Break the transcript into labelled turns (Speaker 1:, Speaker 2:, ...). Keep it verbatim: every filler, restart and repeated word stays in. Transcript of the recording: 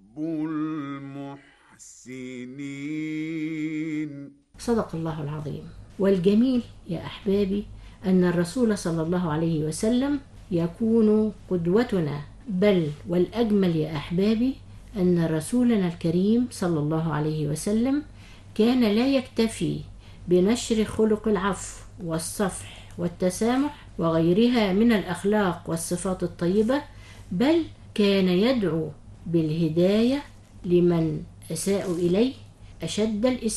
Speaker 1: المحسنين.
Speaker 2: صدق الله العظيم. والجميل يا أحبابي أن الرسول صلى الله عليه وسلم يكون قدوتنا، بل والأجمل يا أحبابي أن رسولنا الكريم صلى الله عليه وسلم كان لا يكتفي بنشر خلق العفو والصفح والتسامح وغيرها من الأخلاق والصفات الطيبة، بل كان يدعو بالهداية لمن أساءوا إليه أشد الإساءة.